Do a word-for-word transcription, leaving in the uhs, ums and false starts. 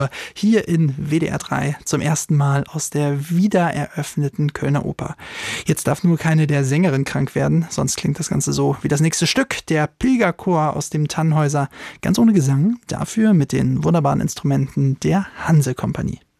Hier in W D R drei zum ersten Mal aus der wiedereröffneten Kölner Oper. Jetzt darf nur keine der Sängerinnen krank werden, sonst klingt das Ganze so wie das nächste Stück, der Pilgerchor aus dem Tannhäuser. Ganz ohne Gesang, dafür mit den wunderbaren Instrumenten der Hanse Kompanie.